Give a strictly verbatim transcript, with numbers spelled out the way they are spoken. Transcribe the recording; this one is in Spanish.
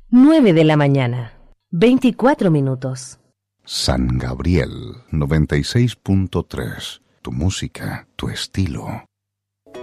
nueve de la mañana, veinticuatro minutos. San Gabriel noventa y seis punto tres. Tu música, tu estilo.